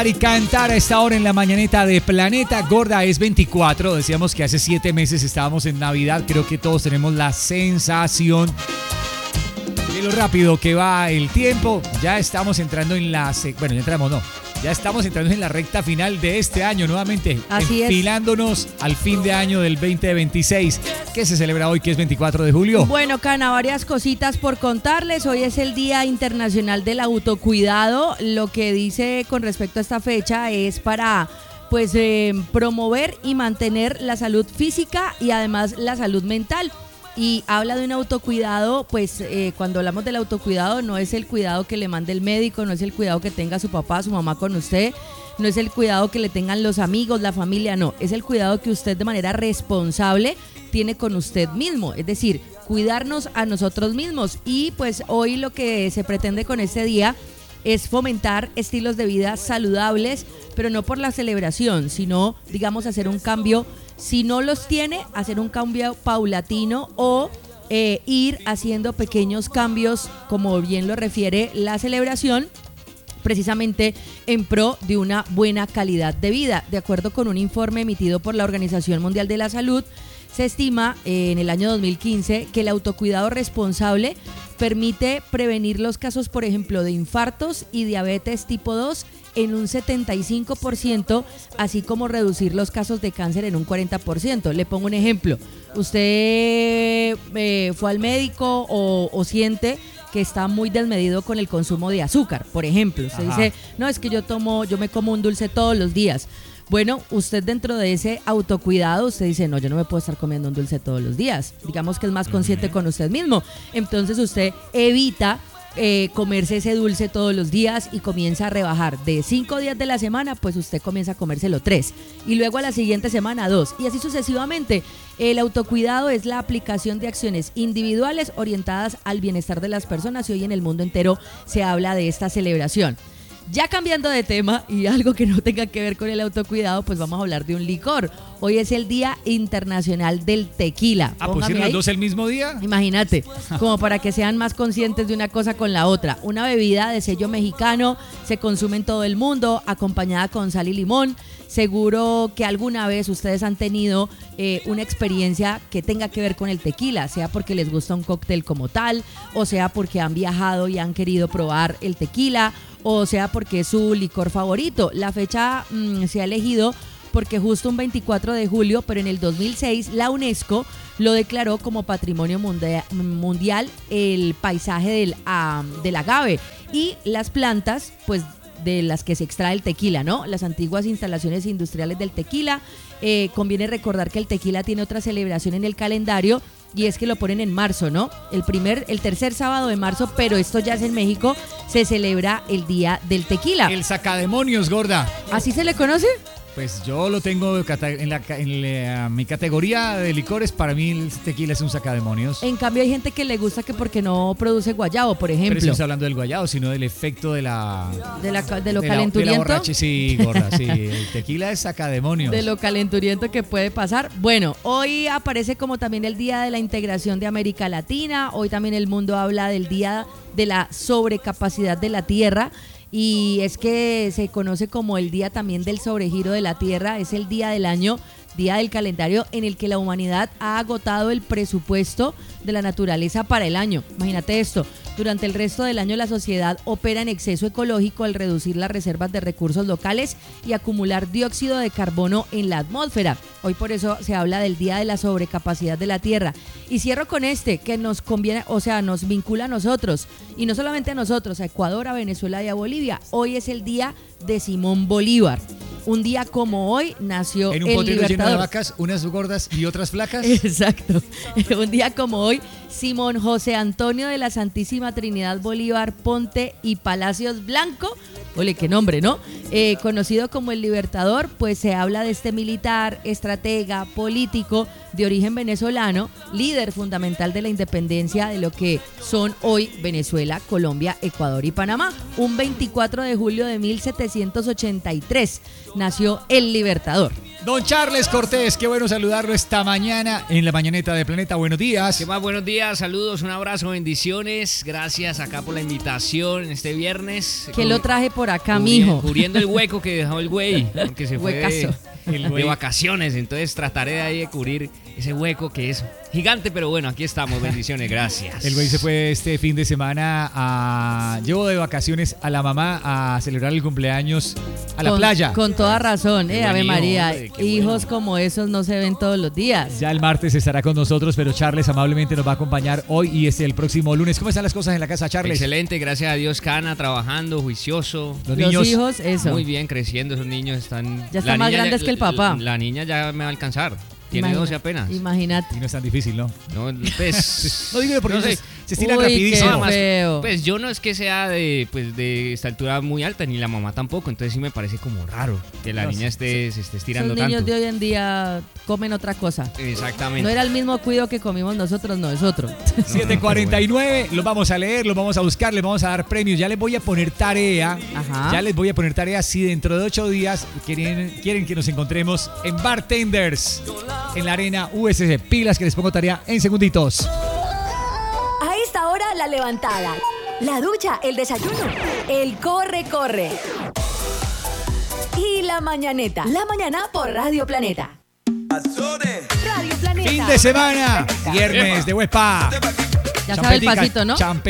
Y cantar a esta hora en la mañanita de Planeta. Gorda, es 24. Decíamos que hace 7 meses estábamos en Navidad. Creo que todos tenemos la sensación de lo rápido que va el tiempo. Ya estamos entrando en la... Bueno, ya entramos, no. Ya estamos entrando en la recta final de este año nuevamente. Así enfilándonos al fin de año del 2026. ¿Qué se celebra hoy, que es 24 de julio? Bueno, Cana, varias cositas por contarles. Hoy es el Día Internacional del Autocuidado. Lo que dice con respecto a esta fecha es para promover y mantener la salud física y además la salud mental. Y habla de un autocuidado, cuando hablamos del autocuidado no es el cuidado que le mande el médico, no es el cuidado que tenga su papá, su mamá con usted, no es el cuidado que le tengan los amigos, la familia, no, es el cuidado que usted de manera responsable tiene con usted mismo, es decir, cuidarnos a nosotros mismos. Y pues hoy lo que se pretende con este día es fomentar estilos de vida saludables, pero no por la celebración, sino, digamos, hacer un cambio. Si no los tiene, hacer un cambio paulatino o ir haciendo pequeños cambios, como bien lo refiere la celebración, precisamente en pro de una buena calidad de vida. De acuerdo con un informe emitido por la Organización Mundial de la Salud, se estima en el año 2015 que el autocuidado responsable permite prevenir los casos, por ejemplo, de infartos y diabetes tipo 2 en un 75%, así como reducir los casos de cáncer en un 40%. Le pongo un ejemplo. Usted fue al médico o siente que está muy desmedido con el consumo de azúcar, por ejemplo. Usted dice, no, es que yo me como un dulce todos los días. Bueno, usted dentro de ese autocuidado, usted dice, no, yo no me puedo estar comiendo un dulce todos los días. Digamos que es más consciente con usted mismo. Entonces usted evita comerse ese dulce todos los días y comienza a rebajar. De 5 días de la semana, pues usted comienza a comérselo 3. Y luego a la siguiente semana 2. Y así sucesivamente. El autocuidado es la aplicación de acciones individuales orientadas al bienestar de las personas. Y hoy en el mundo entero se habla de esta celebración. Ya cambiando de tema y algo que no tenga que ver con el autocuidado, pues vamos a hablar de un licor. Hoy es el Día Internacional del Tequila. ¿Pusieron los dos el mismo día? Imagínate, como para que sean más conscientes de una cosa con la otra. Una bebida de sello mexicano, se consume en todo el mundo, acompañada con sal y limón. Seguro que alguna vez ustedes han tenido una experiencia que tenga que ver con el tequila, sea porque les gusta un cóctel como tal, o sea porque han viajado y han querido probar el tequila, o sea porque es su licor favorito. La fecha se ha elegido porque justo un 24 de julio, pero en el 2006, la UNESCO lo declaró como Patrimonio Mundial el paisaje del agave y las plantas, pues de las que se extrae el tequila, ¿no? Las antiguas instalaciones industriales del tequila. Conviene recordar que el tequila tiene otra celebración en el calendario y es que lo ponen en marzo, ¿no? El tercer sábado de marzo, pero esto ya es en México, se celebra el Día del Tequila. El sacademonios, gorda. ¿Así se le conoce? Pues yo lo tengo en mi categoría de licores. Para mí el tequila es un sacademonios. En cambio hay gente que le gusta que porque no produce guayabo, por ejemplo. Pero no estoy hablando del guayabo, sino del efecto de lo calenturiento. De la borracha, sí, gorda, sí. El tequila es sacademonios. De lo calenturiento que puede pasar. Bueno, hoy aparece como también el Día de la Integración de América Latina. Hoy también el mundo habla del Día de la Sobrecapacidad de la Tierra. Y es que se conoce como el día también del sobregiro de la Tierra. Es el día del año, día del calendario en el que la humanidad ha agotado el presupuesto de la naturaleza para el año. Imagínate esto, durante el resto del año la sociedad opera en exceso ecológico al reducir las reservas de recursos locales y acumular dióxido de carbono en la atmósfera. Hoy por eso se habla del día de la sobrecapacidad de la Tierra. Y cierro con que nos conviene, nos vincula a nosotros, y no solamente a nosotros, a Ecuador, a Venezuela y a Bolivia. Hoy es el día de Simón Bolívar. Un día como hoy nació el Libertador. En un potero lleno de vacas, unas gordas y otras flacas. Exacto. Un día como hoy, Simón José Antonio de la Santísima Trinidad Bolívar Ponte y Palacios Blanco, ole, qué nombre, ¿no? Conocido como el Libertador, pues se habla de este militar, estratega, político de origen venezolano, líder fundamental de la independencia de lo que son hoy Venezuela, Colombia, Ecuador y Panamá. Un 24 de julio de 1783 nació el Libertador. Don Charles Cortés, qué bueno saludarlo esta mañana en la mañaneta de Planeta. Buenos días. ¿Qué más? Buenos días, saludos, un abrazo, bendiciones. Gracias acá por la invitación este viernes. Que lo traje por acá, mijo. Cubriendo el hueco que dejó el güey, que se fue Huecazo. de vacaciones. Entonces trataré de ahí de cubrir ese hueco que es gigante, pero bueno, aquí estamos. Bendiciones, gracias. El güey se fue este fin de semana llevo de vacaciones a la mamá a celebrar el cumpleaños a la playa. Con toda razón, Qué Ave buen hijo, María. hombre, qué Hijos bueno. como esos no se ven todos los días. Ya el martes estará con nosotros, pero Charles amablemente nos va a acompañar hoy y el próximo lunes. ¿Cómo están las cosas en la casa, Charles? Excelente, gracias a Dios, Cana, trabajando, juicioso. Los Los niños. hijos, eso. Muy bien, creciendo, esos niños están... Ya están más grandes que el papá. La niña ya me va a alcanzar, tiene Imagina- 12 apenas. Imagínate. Y no es tan difícil, ¿no? No, pues... No digo porque no sé. se estiran Uy, rapidísimo. qué Además, feo. pues yo no es que sea de esta altura muy alta, ni la mamá tampoco, entonces sí me parece como raro que la No, niña se esté Esos estirando niños tanto. de hoy en día comen otra cosa. Exactamente. No era el mismo cuido que comimos nosotros, no es otro. 7:49, los vamos a leer, los vamos a buscar, les vamos a dar premios. Ya les voy a poner tarea. Ajá. Ya les voy a poner tarea si dentro de 8 días quieren que nos encontremos en Bartenders, en la arena USC. Pilas que les pongo tarea en segunditos. A esta hora, la levantada, la ducha, el desayuno, el corre. Y la mañaneta. La mañana por Radio Planeta. Radio Planeta. Fin de semana, viernes de Huespa. Ya sabe el pasito, ¿no? Champeta